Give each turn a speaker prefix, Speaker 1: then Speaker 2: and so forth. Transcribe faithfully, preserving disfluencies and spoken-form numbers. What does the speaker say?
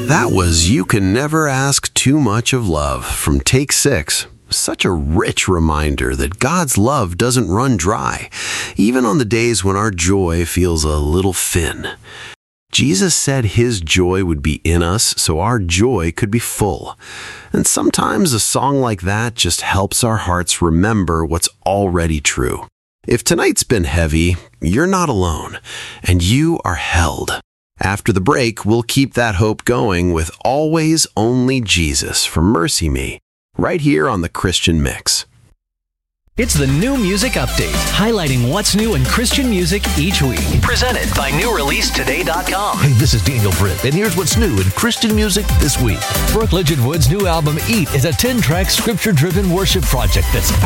Speaker 1: That was You Can Never Ask Too Much of Love from Take Six. Such a rich reminder that God's love doesn't run dry, even on the days when our joy feels a little thin. Jesus said His joy would be in us so our joy could be full. And sometimes a song like that just helps our hearts remember what's already true. If tonight's been heavy, you're not alone, and you are held. After the break, we'll keep that hope going with Always Only Jesus from Mercy Me, right here on The Christian Mix.
Speaker 2: It's the New Music Update, highlighting what's new in Christian music each week. Presented by new release today dot com.
Speaker 3: Hey, this is Daniel Britt, and here's what's new in Christian music this week.
Speaker 2: Brooke Ligewood's new album, Eat, is a ten-track, scripture-driven worship project that's